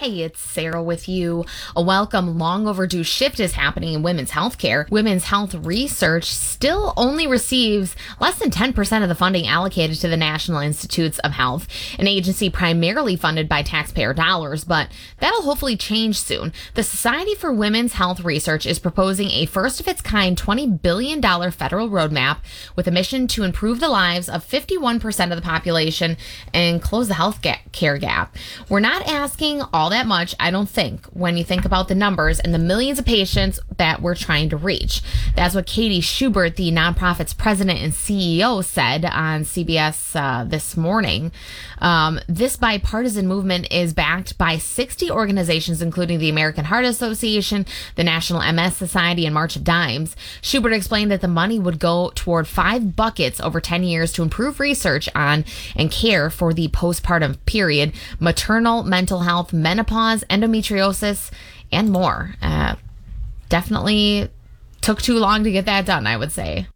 Hey, it's Sarah with you. A welcome long overdue shift is happening in women's healthcare. Women's health research still only receives less than 10% of the funding allocated to the National Institutes of Health, an agency primarily funded by taxpayer dollars, but that'll hopefully change soon. The Society for Women's Health Research is proposing a first-of-its-kind $20 billion federal roadmap with a mission to improve the lives of 51% of the population and close the health care gap. We're not asking all that much, I don't think, when you think about the numbers and the millions of patients that we're trying to reach. That's what Katie Schubert, the nonprofit's president and CEO, said on CBS this morning. This bipartisan movement is backed by 60 organizations, including the American Heart Association, the National MS Society, and March of Dimes. Schubert explained that the money would go toward 5 buckets over 10 years to improve research on and care for the postpartum period, maternal mental health, menopause, endometriosis, and more. Definitely took too long to get that done, I would say.